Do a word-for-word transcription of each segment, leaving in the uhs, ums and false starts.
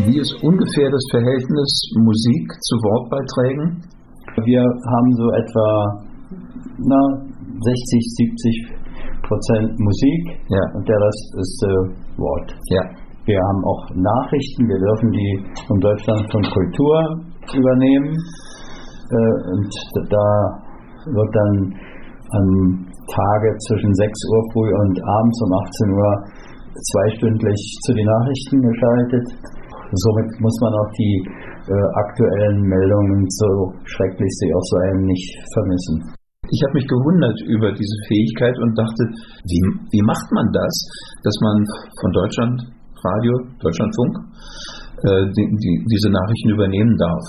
Wie ist ungefähr das Verhältnis Musik zu Wortbeiträgen? Wir haben so etwa na, sechzig, siebzig Prozent Musik, ja, und der Rest ist äh, Wort. Ja. Wir haben auch Nachrichten, wir dürfen die vom Deutschlandfunk Kultur übernehmen, äh, und da wird dann am Tage zwischen sechs Uhr früh und abends um achtzehn Uhr zweistündlich zu den Nachrichten geschaltet. Somit muss man auch die äh, aktuellen Meldungen, so schrecklich sie auch sein, nicht vermissen. Ich habe mich gewundert über diese Fähigkeit und dachte, wie, wie macht man das, dass man von Deutschlandradio, Deutschlandfunk, äh, die, die, diese Nachrichten übernehmen darf?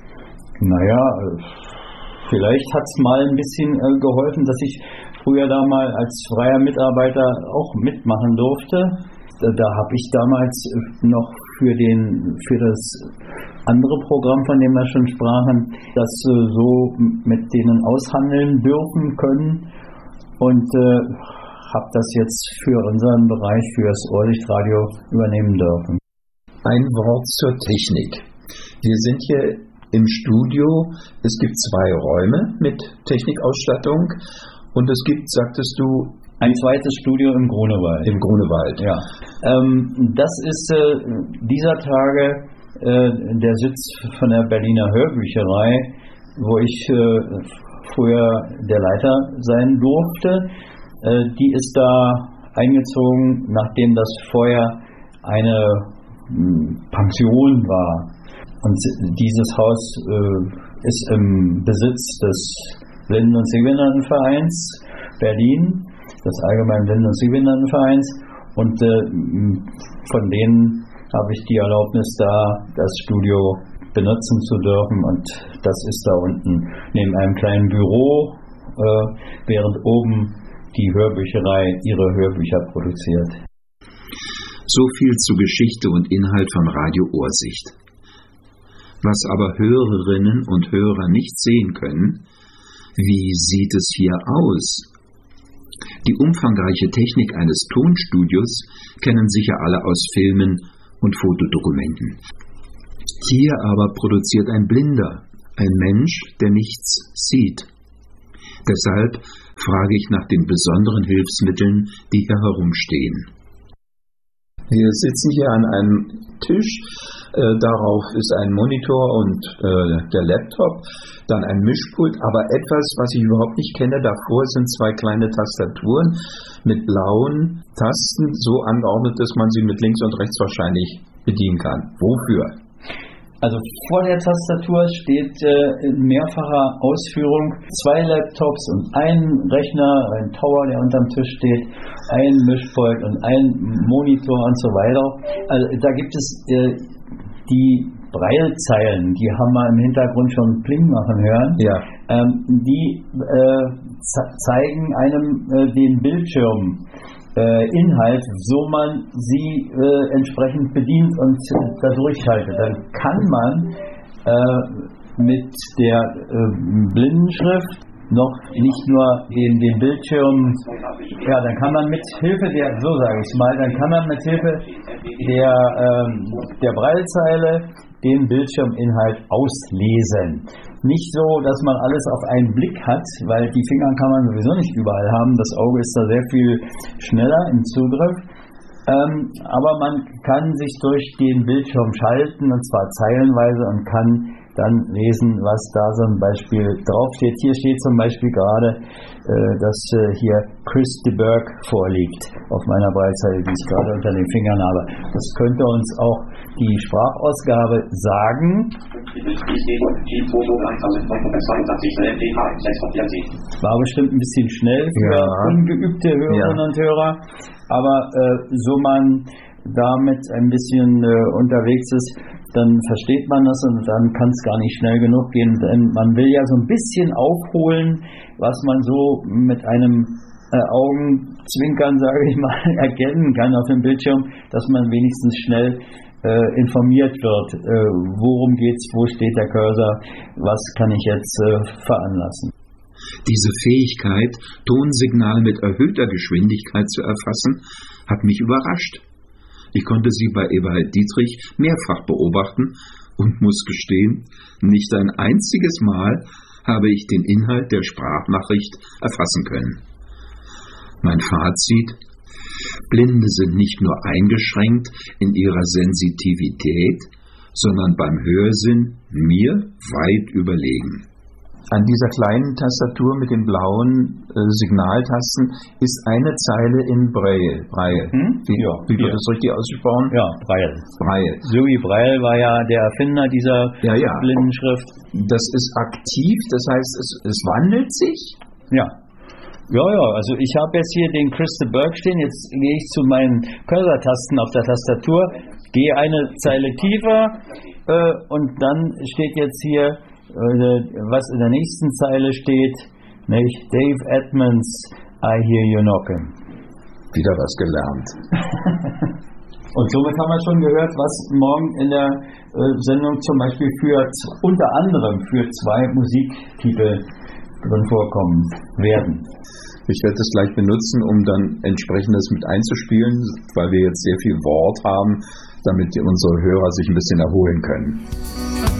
Naja, vielleicht hat es mal ein bisschen äh, geholfen, dass ich früher da mal als freier Mitarbeiter auch mitmachen durfte. Da, da habe ich damals noch für den für das andere Programm, von dem wir schon sprachen, das äh, so mit denen aushandeln dürfen können und äh, habe das jetzt für unseren Bereich, für das Ohrlichtradio übernehmen dürfen. Ein Wort zur Technik. Wir sind hier im Studio, es gibt zwei Räume mit Technikausstattung und es gibt, sagtest du, ein zweites Studio im Grunewald. Im Grunewald, ja. Ähm, das ist äh, dieser Tage äh, der Sitz von der Berliner Hörbücherei, wo ich äh, früher der Leiter sein durfte. Äh, die ist da eingezogen, nachdem das vorher eine mh, Pension war. Und dieses Haus äh, ist im Besitz des Blinden- und Sehbehindertenvereins Berlin, des Allgemeinen Blinden- und Sehbehindertenvereins, und äh, von denen habe ich die Erlaubnis, da das Studio benutzen zu dürfen, und das ist da unten neben einem kleinen Büro, äh, während oben die Hörbücherei ihre Hörbücher produziert. So viel zu Geschichte und Inhalt von Radio Ohrsicht. Was aber Hörerinnen und Hörer nicht sehen können: Wie sieht es hier aus? Die umfangreiche Technik eines Tonstudios kennen sicher alle aus Filmen und Fotodokumenten. Hier aber produziert ein Blinder, ein Mensch, der nichts sieht. Deshalb frage ich nach den besonderen Hilfsmitteln, die hier herumstehen. Wir sitzen hier an einem Tisch, äh, darauf ist ein Monitor und äh, der Laptop, dann ein Mischpult, aber etwas, was ich überhaupt nicht kenne, davor sind zwei kleine Tastaturen mit blauen Tasten, so angeordnet, dass man sie mit links und rechts wahrscheinlich bedienen kann. Wofür? Also vor der Tastatur steht äh, in mehrfacher Ausführung zwei Laptops und ein Rechner, ein Tower, der unterm Tisch steht, ein Mischpult und ein Monitor und so weiter. Also da gibt es äh, die Braillezeilen, die haben wir im Hintergrund schon Pling machen hören. Ja. Ähm, die äh, ze- zeigen einem äh, den Bildschirm. Inhalt, so man sie äh, entsprechend bedient und äh, da durchschaltet. Dann kann man äh, mit der äh, Blindenschrift noch nicht nur den, den Bildschirm, ja, dann kann man mit Hilfe der, so sage ich es mal, dann kann man mit Hilfe der, äh, der Braillezeile den Bildschirminhalt auslesen. Nicht so, dass man alles auf einen Blick hat, weil die Finger kann man sowieso nicht überall haben. Das Auge ist da sehr viel schneller im Zugriff. Ähm, aber man kann sich durch den Bildschirm schalten, und zwar zeilenweise, und kann dann lesen, was da zum Beispiel draufsteht. Hier steht zum Beispiel gerade, äh, dass äh, hier Chris de Burgh vorliegt auf meiner Braillezeile, die ich gerade unter den Fingern habe. Das könnte uns auch die Sprachausgabe sagen. War bestimmt ein bisschen schnell für ja. ungeübte Hörerinnen ja. und Hörer, aber äh, so man damit ein bisschen äh, unterwegs ist, dann versteht man das, und dann kann es gar nicht schnell genug gehen, denn man will ja so ein bisschen aufholen, was man so mit einem äh, Augenzwinkern, sage ich mal, erkennen kann auf dem Bildschirm, dass man wenigstens schnell äh, informiert wird, äh, worum geht's, wo steht der Cursor, was kann ich jetzt äh, veranlassen. Diese Fähigkeit, Tonsignale mit erhöhter Geschwindigkeit zu erfassen, hat mich überrascht. Ich konnte sie bei Eberhard Dietrich mehrfach beobachten und muss gestehen, nicht ein einziges Mal habe ich den Inhalt der Sprachnachricht erfassen können. Mein Fazit: Blinde sind nicht nur eingeschränkt in ihrer Sensitivität, sondern beim Hörsinn mir weit überlegen. An dieser kleinen Tastatur mit den blauen äh, Signaltasten ist eine Zeile in Braille. Braille. Hm? Wie, ja, wie wird ja. das richtig ausgesprochen? Ja, Braille. Braille. Louis Braille war ja der Erfinder dieser Ja, ja. Blindenschrift. Das ist aktiv, das heißt, es, es wandelt sich. Ja. Ja, ja, also ich habe jetzt hier den Christa Burke stehen, jetzt gehe ich zu meinen Cursor-Tasten auf der Tastatur, gehe eine Zeile tiefer äh, und dann steht jetzt hier, äh, was in der nächsten Zeile steht, nicht? Dave Edmonds, I hear you knocking. Wieder was gelernt. Und somit haben wir schon gehört, was morgen in der äh, Sendung zum Beispiel für, unter anderem für zwei Musiktitel drin vorkommen werden. Ich werde das gleich benutzen, um dann entsprechendes mit einzuspielen, weil wir jetzt sehr viel Wort haben, damit unsere Hörer sich ein bisschen erholen können.